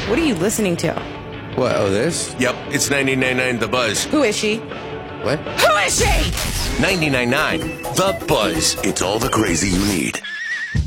What are you listening to? What, oh, this? Yep, it's 99.9 The Buzz. Who is she? What? Who is she? 99.9 The Buzz. It's all the crazy you need.